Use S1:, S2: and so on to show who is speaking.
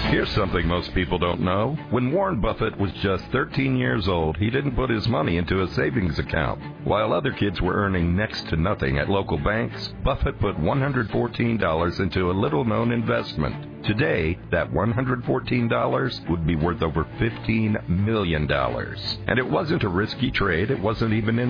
S1: Here's something most people don't know. When Warren Buffett was just 13 years old, he didn't put his money into a savings account. While other kids were earning next to nothing at local banks, Buffett put $114 into a little-known investment. Today, that $114 would be worth over $15 million. And it wasn't a risky trade. It wasn't even in